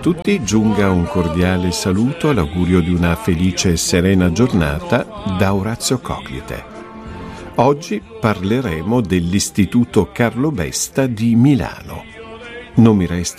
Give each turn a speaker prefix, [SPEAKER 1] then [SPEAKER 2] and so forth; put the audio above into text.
[SPEAKER 1] tutti, giunga un cordiale saluto all'augurio di una felice e serena giornata da Orazio Coclite. Oggi parleremo dell'Istituto Carlo Besta di Milano. Non mi resta